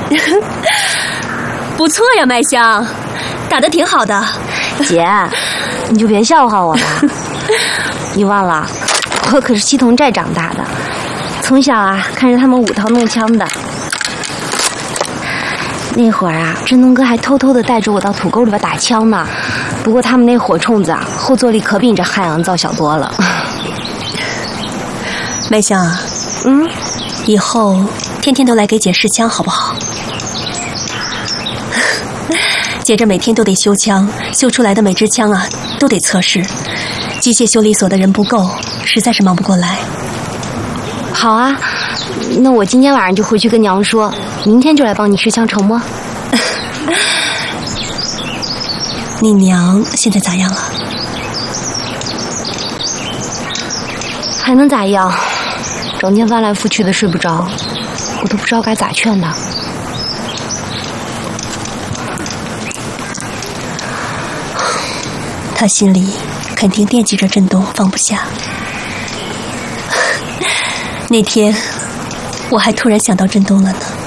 不错呀，麦香，打得挺好的。 姐，你就别笑话我了。你忘了，我可是西同寨长大的，从小啊看着他们舞刀弄枪的。那会儿啊，振东哥还偷偷的带着我到土沟里边打枪呢。不过他们那火铳子啊，后坐力可比你这汉阳造小多了。 麦香啊，以后天天都来给姐试枪好不好？姐这每天都得修枪，修出来的每支枪啊都得测试。机械修理所的人不够，实在是忙不过来。 好啊，那我今天晚上就回去跟娘说，明天就来帮你试枪成不？ 你娘现在咋样了？ 还能咋样？整天翻来覆去的睡不着，我都不知道该咋劝她。 她心里肯定惦记着振东，放不下。那天我还突然想到振东了呢。